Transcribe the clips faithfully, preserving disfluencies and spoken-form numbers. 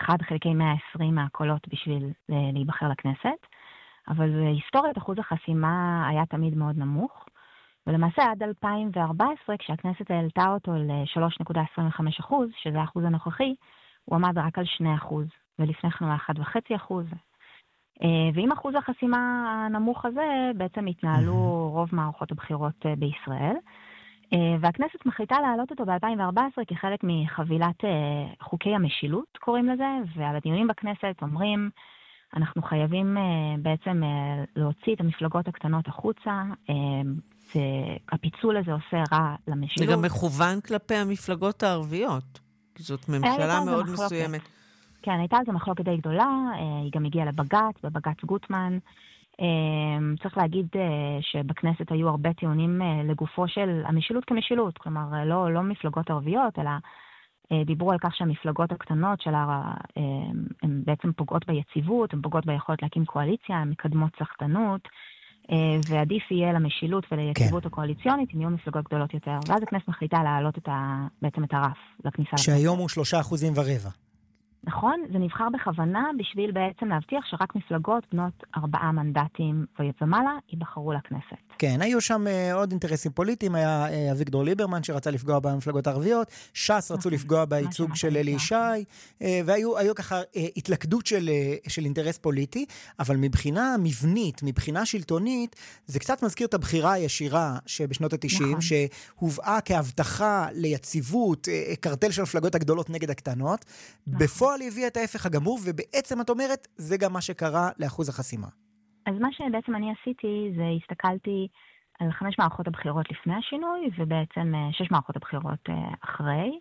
אחד חלקי מאה ועשרים מהקולות בשביל להיבחר לכנסת, אבל בהיסטוריית אחוז החסימה היה תמיד מאוד נמוך, ולמעשה עד אלפיים וארבע עשרה, כשהכנסת העלתה אותו ל-שלוש נקודה עשרים וחמש אחוז, שזה האחוז הנוכחי, הוא עמד רק על שני אחוז, ולפני כן הוא אחד וחצי אחוז. ועם אחוז החסימה הנמוך הזה, בעצם התנהלו רוב מערכות הבחירות בישראל, והכנסת מחליטה להעלות אותו ב-אלפיים וארבע עשרה כחלק מחבילת חוקי המשילות, קוראים לזה, והדיונים בכנסת אומרים, אנחנו חייבים בעצם להוציא את המפלגות הקטנות החוצה, הפיצול הזה עושה רע למשילות. זה גם מכוון כלפי המפלגות הערביות, כי זאת ממשלה מאוד מסוימת. כן, הייתה על זה מחלוקת די גדולה, היא גם הגיעה לבג"ץ, בבג"ץ גוטמן. צריך להגיד שבכנסת היו הרבה טיעונים לגופו של המשילות כמשילות, כלומר לא, לא מפלגות ערביות, אלא דיברו על כך שהמפלגות הקטנות שלה, הן בעצם פוגעות ביציבות, הן פוגעות ביכולת להקים קואליציה, הן מקדמות סחטנות, ועדיף יהיה למשילות וליציבות הקואליציונית, אם יהיו מפלגות גדולות יותר. ואז הכנסת מחליטה להעלות את ה, בעצם את הרף לכניסה לכנסת. שהיום הוא שלושה אחוזים ורבע. נכון, זה נבחר בכוונה בשביל בעצם להבטיח שרק מפלגות בנות ארבעה מנדטים ומעלה ייבחרו לכנסת. כן, היו שם uh, עוד אינטרסים פוליטיים, היה uh, אביגדור ליברמן שרצה לפגוע במפלגות הערביות, ש"ס רצו לפגוע בייצוג של אלי ישי, uh, והיו היו ככה uh, התלכדות של, uh, של אינטרס פוליטי, אבל מבחינה מבנית, מבחינה שלטונית, זה קצת מזכיר את הבחירה הישירה שבשנות ה-תשעים, נכון. שהובאה כהבטחה ליציבות, uh, קרטל של המפלגות הגדולות נגד הקטנות, נכון. בפועל הביאה את ההפך הגמור, ובעצם את אומרת, זה גם מה שקרה לאחוז החסימה. אז מה שבעצם אני עשיתי, זה הסתכלתי על חמש מערכות הבחירות לפני השינוי, ובעצם שש מערכות הבחירות אחרי,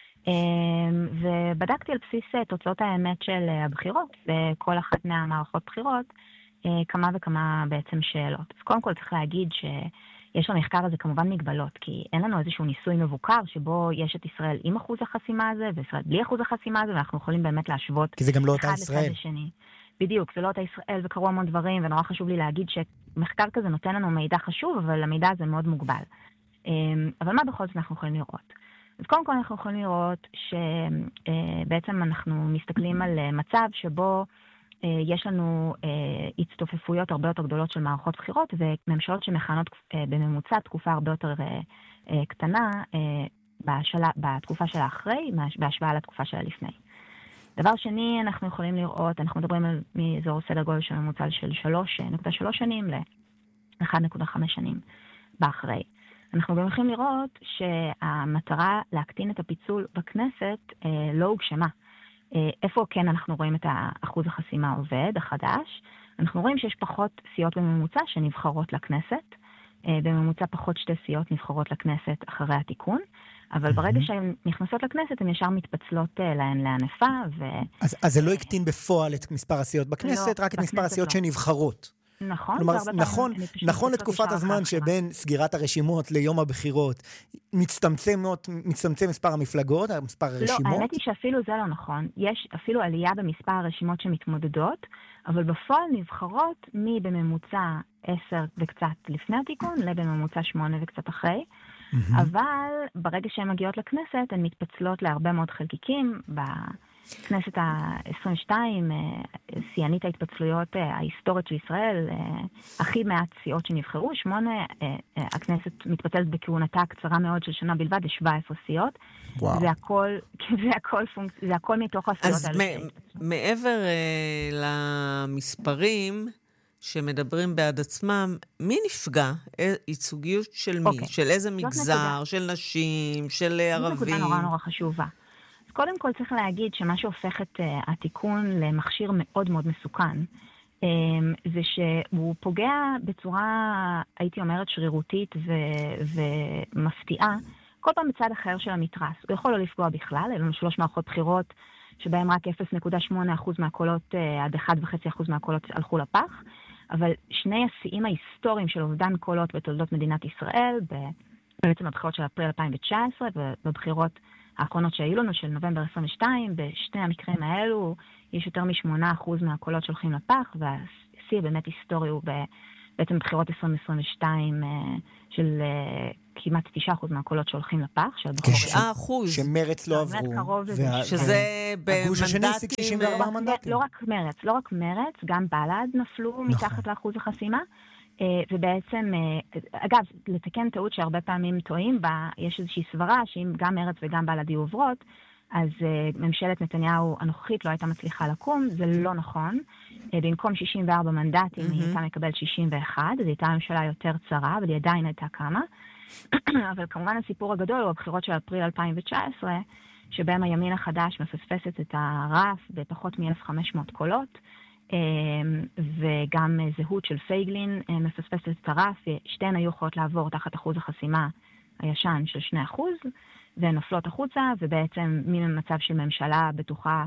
ובדקתי על בסיס תוצאות האמת של הבחירות, בכל אחת מהמערכות בחירות, כמה וכמה בעצם שאלות. אז קודם כל צריך להגיד שיש למחקר הזה כמובן מגבלות, כי אין לנו איזשהו ניסוי מבוקר, שבו יש את ישראל עם אחוז החסימה הזה, וישראל בלי אחוז החסימה הזה, ואנחנו יכולים באמת להשוות כי זה גם לא אותה ישראל. בדיוק, זה לא אותה ישראל, וקרו המון דברים, ונורא חשוב לי להגיד שמחקר כזה נותן לנו מידע חשוב, אבל המידע הזה מאוד מוגבל. אבל מה בכל זאת אנחנו יכולים לראות? אז קודם כל אנחנו יכולים לראות שבעצם אנחנו מסתכלים על מצב שבו יש לנו הצטופפויות הרבה יותר גדולות של מערכות בחירות, וממשלות שמכהנות בממוצע תקופה הרבה יותר קטנה בתקופה שלה אחרי, בהשוואה לתקופה שלה לפני. דבר שני, אנחנו יכולים לראות, אנחנו מדברים על מאזור סדר גודל של ממוצע של שלוש נקודה שלוש שנים ל-אחת נקודה חמש שנים באחרי. אנחנו גם יכולים לראות שהמטרה להקטין את הפיצול בכנסת אה, לא הוגשמה. אה, איפה כן אנחנו רואים את האחוז החסימה עובד, החדש? אנחנו רואים שיש פחות סיעות בממוצע שנבחרות לכנסת, אה, בממוצע פחות שתי סיעות נבחרות לכנסת אחרי התיקון, אבל ברגע שהן נכנסות לכנסת, הן ישר מתפצלות להן לענפה. ו... אז, אז זה לא הקטין בפועל את מספר הסיעות בכנסת, לא, רק את מספר הסיעות לא. שנבחרות. נכון. כלומר, נכון, נכון לתקופת הזמן שבין סגירת הרשימות ליום הבחירות, מצטמצם, מצטמצם מספר המפלגות, מספר הרשימות. לא, האמת היא שאפילו זה לא נכון. יש אפילו עלייה במספר הרשימות שמתמודדות, אבל בפועל נבחרות מבממוצע עשר וקצת לפני התיקון, לבממוצע שמונה וקצת אחרי. Mm-hmm. אבל ברגע שהן מגיעות לכנסת, הן מתפצלות להרבה מאוד חלקיקים. בכנסת ה-עשרים ושתיים, שיאנית ההתפצלויות ההיסטורית של ישראל, הכי מעט סיעות שנבחרו, שמונה, הכנסת מתפצלת בכהונתה קצרה מאוד של שנה בלבד, ל-שבע עשרה סיעות. וואו. זה הכל, זה הכל, פונקצ... זה הכל מתוך הסיעות האלה. אז מ- מעבר uh, למספרים, שמדברים בעד עצמם, מי נפגע? ייצוגיות של מי? Okay. של איזה מגזר? של נשים? של ערבים? זו נקודה נורא נורא חשובה. אז קודם כל צריך להגיד שמה שהופך את uh, התיקון למכשיר מאוד מאוד מסוכן, um, זה שהוא פוגע בצורה, הייתי אומרת, שרירותית ו- ומפתיעה, כל פעם בצד אחר של המתרס. הוא יכול לא לפגוע בכלל, אלו שלוש מערכות בחירות, שבהם רק אפס נקודה שמונה אחוז מהקולות, עד אחד נקודה חמש אחוז מהקולות הלכו לפח, אבל שני השיאים ההיסטוריים של אובדן קולות בתולדות מדינת ישראל, בעצם הבחירות של אפריל אלפיים תשע עשרה, ובבחירות האחרונות שהיו לנו של נובמבר עשרים ושתיים, בשני המקרים האלו יש יותר מ-שמונה אחוז מהקולות שהולכים לפח, והשיא באמת היסטורי הוא בעצם בחירות עשרים עשרים ושתיים של כמעט תשעה אחוז מהקולות שהולכים לפח, תשעה אחוז. שמרץ לא עברו. שזה הגוש השני השיג שישים וארבעה מנדטים. לא רק מרץ, לא רק מרץ, גם בל"ד נפלו מתחת לאחוז החסימה, ובעצם, אגב, לתקן טעות שהרבה פעמים טועים בה, יש איזושהי סברה שאם גם מרץ וגם בל"ד יהיו עוברות, אז ממשלת נתניהו הנוכחית לא הייתה מצליחה לקום, זה לא נכון. במקום שישים וארבעה מנדטים היא הייתה מקבלת שישים ואחת, אז הייתה ממשלה יותר צרה, אבל היא עדיין הייתה קמה. אבל כמובן הסיפור הגדול הוא הבחירות של אפריל אלפיים תשע עשרה, שבהם הימין החדש מפספסת את הרף בפחות מ-אלף וחמש מאות קולות, וגם זהות של פייגלין מפספסת את הרף, שתיהן היו יכולות לעבור תחת אחוז החסימה הישן של שני אחוז, והן נופלות החוצה, ובעצם ממצב של ממשלה בטוחה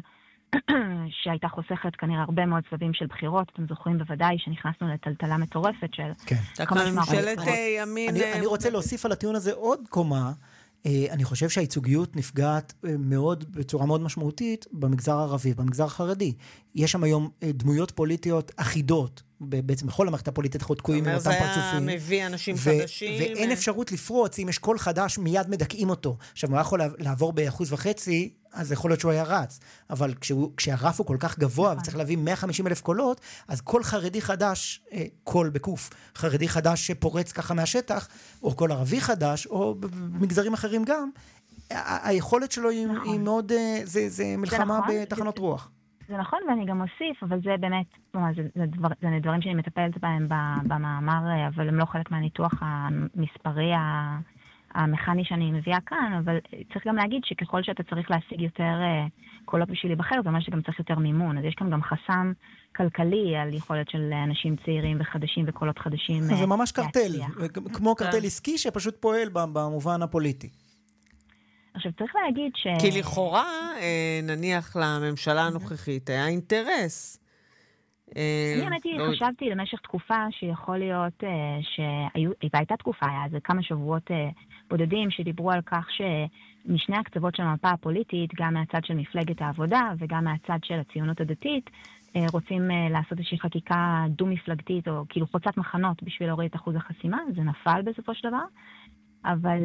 שהייתה חוסכת כנראה הרבה מאוד סבבים של בחירות. אתם זוכרים בוודאי שנכנסנו לטלטלה מטורפת של... כן. ממשלת ימין... אני רוצה להוסיף על הטיעון הזה עוד קומה. אני חושב שהייצוגיות נפגעת מאוד, בצורה מאוד משמעותית, במגזר הערבי, במגזר החרדי. יש שם היום דמויות פוליטיות אחידות, בעצם בכל המערכת הפוליטית אנחנו תקועים עם אותם פרצופים. זה מביא אנשים חדשים. ואין אפשרות לפרוץ, אם יש קול חדש, מיד מדכאים אותו. עכשיו, הוא יכול לעבור באחוז וחצי, אז יכול להיות שהוא היה רץ. אבל כשהרף הוא כל כך גבוה, וצריך להביא מאה וחמישים אלף קולות, אז כל חרדי חדש, קול בקוף, חרדי חדש שפורץ ככה מהשטח, או קול ערבי חדש, או במגזרים אחרים גם, היכולת שלו היא מאוד, זה מלחמה בתחנות רוח. זה נכון, ואני גם אוסיף, אבל זה באמת, זה, זה, דבר, זה דברים שאני מטפלת בהם במאמר, אבל הם לא חלק מהניתוח המספרי המכני שאני מביאה כאן, אבל צריך גם להגיד שככל שאתה צריך להשיג יותר קולות בשביל להיבחר, זה אומר שגם צריך יותר מימון, אז יש כאן גם חסם כלכלי על יכולת של אנשים צעירים וחדשים וקולות חדשים. זה ממש קרטל, כמו קרטל עסקי שפשוט פועל במובן הפוליטי. עכשיו, צריך להגיד ש... כי לכאורה, נניח לממשלה הנוכחית, היה אינטרס. אני האמתי, חשבתי למשך תקופה שיכול להיות שהייתה תקופה, היה איזה כמה שבועות בודדים שדיברו על כך שמשני הקצוות של המפה הפוליטית, גם מהצד של מפלגת העבודה וגם מהצד של הציונות הדתית, רוצים לעשות איזושהי חקיקה דו-מפלגתית או כאילו חוצת מחנות בשביל להוריד את אחוז החסימה. זה נפל בסופו של דבר. אבל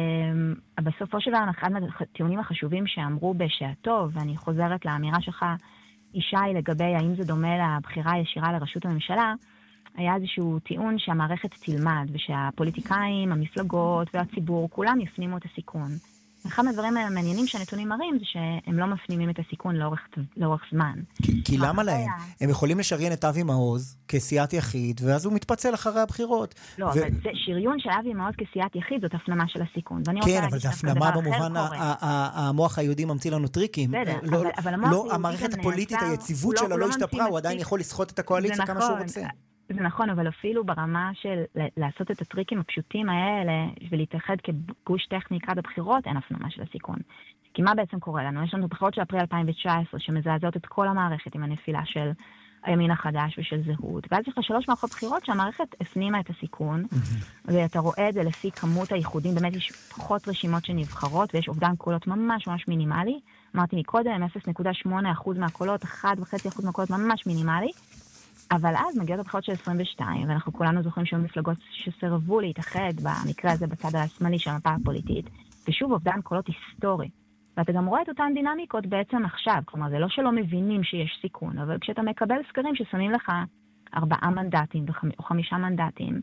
uh, בסופו של דבר, אחד מהטיעונים החשובים שאמרו בשעתו, ואני חוזרת לאמירה שלך, ישי, לגבי האם זה דומה לבחירה הישירה לראשות הממשלה, היה איזשהו טיעון שהמערכת תלמד, ושהפוליטיקאים, המפלגות והציבור, כולם יפנימו את הסיכון. אחד מהדברים המעניינים שהנתונים מראים זה שהם לא מפנימים את הסיכון לאורך, לאורך זמן. כי, כי למה להם? היה... הם יכולים לשריין את אבי מעוז כסיעת יחיד, ואז הוא מתפצל אחרי הבחירות. לא, ו... אבל זה שריון של אבי מעוז כסיעת יחיד, זאת הפנמה של הסיכון. כן, אבל זה הפנמה במובן, המוח היהודי ממציא לנו טריקים. בסדר, לא, אבל, אבל המוח לא, המערכת הפוליטית, נעצר, היציבות שלה לא, לא השתפרה, הוא עדיין יכול לסחוט את הקואליציה כמה שהוא רוצה. זה נכון, אבל אפילו ברמה של לעשות את הטריקים הפשוטים האלה ולהתאחד כגוש טכני עד הבחירות, אין הפנמה של הסיכון. כי מה בעצם קורה לנו? יש לנו בחירות של אפריל אלפיים תשע עשרה שמזעזעות את כל המערכת עם הנפילה של הימין החדש ושל זהות. ואז יש לך שלוש מערכות בחירות שהמערכת הפנימה את הסיכון, ואתה רואה את זה לפי כמות הייחודים, באמת יש פחות רשימות שנבחרות, ויש אובדן קולות ממש ממש מינימלי. אמרתי מקודם, אפס נקודה שמונה אחוז מהקולות, אחד נקודה חמש אחוז מהקולות ממש מינימלי. אבל אז מגיעות הבחירות של עשרים ושתיים, ואנחנו כולנו זוכרים שהיו מפלגות שסרבו להתאחד, במקרה הזה בצד השמאלי של המפה הפוליטית, ושוב אובדן קולות היסטורי. ואתה גם רואה את אותן דינמיקות בעצם עכשיו, כלומר זה לא שלא מבינים שיש סיכון, אבל כשאתה מקבל סקרים ששמים לך ארבעה מנדטים או חמישה מנדטים,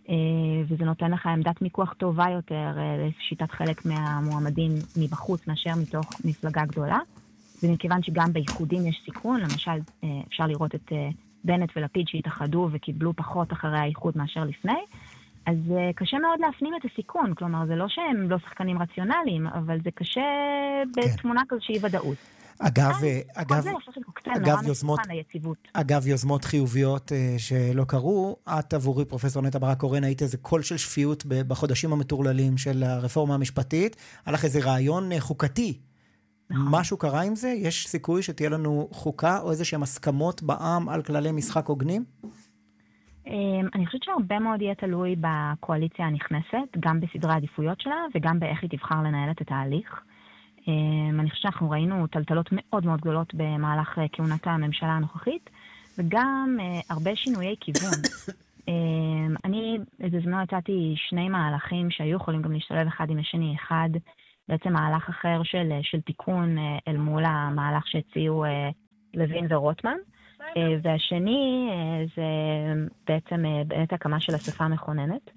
וזה נותן לך עמדת מיקוח טובה יותר לשיטת חלק מהמועמדים מבחוץ מאשר מתוך מפלגה גדולה, ומכיוון שגם בייחודים יש סיכון, למשל אפשר לראות את בנט ולפיד שהתאחדו וקיבלו פחות אחרי האיחוד מאשר לפני, אז קשה מאוד להפנים את הסיכון, כלומר זה לא שהם לא שחקנים רציונליים, אבל זה קשה בתמונה כזו שהיא ודאות. אגב, אגב, אגב יוזמות, אגב יוזמות חיוביות שלא קרו, את עבורי פרופסור נטע ברק קורן היית איזה קול של שפיות בחודשים המטורללים של הרפורמה המשפטית, הלך איזה רעיון חוקתי, משהו קרה עם זה? יש סיכוי שתהיה לנו חוקה או איזה שהם הסכמות בעם על כללי משחק הוגנים? אני חושבת שהרבה מאוד יהיה תלוי בקואליציה הנכנסת, גם בסדרי העדיפויות שלה וגם באיך היא תבחר לנהל את התהליך. אני חושבת שאנחנו ראינו טלטלות מאוד מאוד גדולות במהלך כהונת הממשלה הנוכחית, וגם הרבה שינויי כיוון. אני בזמנו הצעתי שני מהלכים שהיו יכולים גם להשתלב אחד עם השני. אחד, בעצם מהלך אחר של, של תיקון אל מול המהלך שהציעו לוין ורוטמן. והשני זה בעצם באמת הקמה של אספה מכוננת,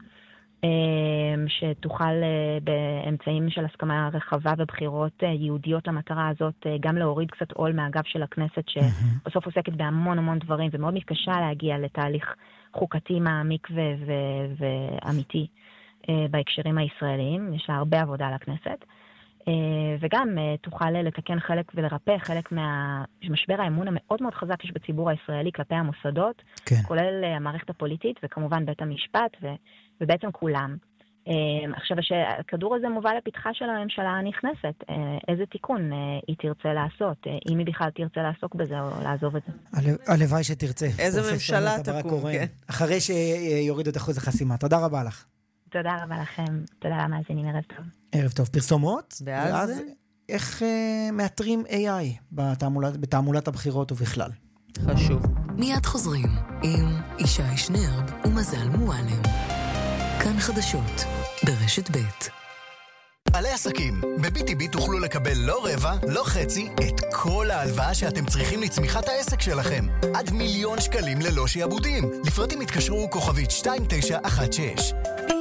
שתוכל באמצעים של הסכמה רחבה ובחירות יהודיות למטרה הזאת גם להוריד קצת עול מהגב של הכנסת, שבסוף עוסקת בהמון המון דברים ומאוד מתקשה להגיע לתהליך חוקתי מעמיק ו- ו- ואמיתי בהקשרים הישראליים. יש לה הרבה עבודה על הכנסת. וגם תוכל לתקן חלק ולרפא חלק מהמשבר האמון המאוד מאוד חזק יש בציבור הישראלי כלפי המוסדות, כן. כולל המערכת הפוליטית וכמובן בית המשפט ו- ובעצם כולם. עכשיו שהכדור הזה מובא לפתחה של הממשלה הנכנסת, איזה תיקון היא תרצה לעשות, אם היא בכלל תרצה לעסוק בזה או לעזוב את זה. הלוואי שתרצה. איזה ממשלה תקום, כן. אחרי שיוריד את אחוז החסימה. תודה רבה לך. תודה רבה לכם, תודה למאזינים, ערב טוב. ערב טוב, פרסומות, ואז, ואז איך uh, מאתרים איי איי בתעמולת, בתעמולת הבחירות ובכלל. חשוב. מיד חוזרים עם ישי שנרב ומזל מועלם. כאן חדשות, ברשת ב'. בעלי עסקים, ב-בי טי בי תוכלו לקבל לא רבע, לא חצי, את כל ההלוואה שאתם צריכים לצמיחת העסק שלכם. עד מיליון שקלים ללא שיעבודים. לפרטים התקשרו כוכבית שתיים תשע אחת שש.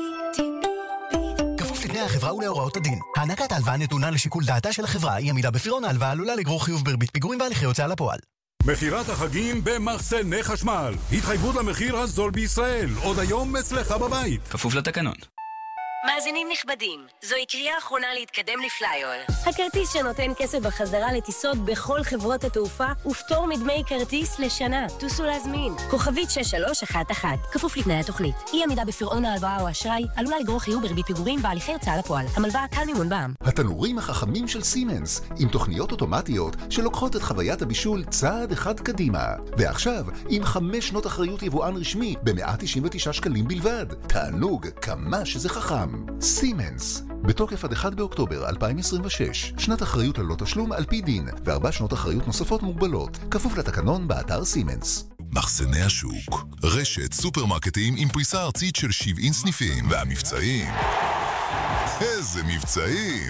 כפוף לתנאי החברה ולהוראות הדין. הענקת ההלוואה נתונה לשיקול דעתה של החברה. אי עמידה בפירעון ההלוואה עלולה לגרור חיוב בריבית פיגורים והליכי הוצאה לפועל. מחירת החגים במחסני חשמל. התחייבות למחיר הזול בישראל. עוד היום אצלך בבית. כפוף לתקנון. מאזינים נכבדים, זוהי קריאה אחרונה להתקדם לפליול. הכרטיס שנותן כסף בחזרה לטיסות בכל חברות התעופה ופטור מדמי כרטיס לשנה. טוסו להזמין. כוכבית שש שלוש אחת אחת. כפוף לתנאי התוכנית. אי עמידה בפירעון ההלוואה או אשראי עלולה לגרור חיוב בריבית פיגורים והליכי הוצאה לפועל. המלווה קל מימון בע"מ. התנורים החכמים של סימנס, עם תוכניות אוטומטיות שלוקחות את חוויית הבישול צעד אחד קדימה. ועכשיו, עם חמש שנות אחריות יבואן רשמי ב-מאה תשעים ותשעה שקלים בלבד. תענוג, כמה שזה חכם. סימנס, בתוקף עד אחד באוקטובר אלפיים עשרים ושש, שנת אחריות ללא תשלום על פי דין, וארבע שנות אחריות נוספות מוגבלות, כפוף לתקנון באתר סימנס. מחסני השוק, רשת סופרמרקטים עם פריסה ארצית של שבעים סניפים, והמבצעים, איזה מבצעים!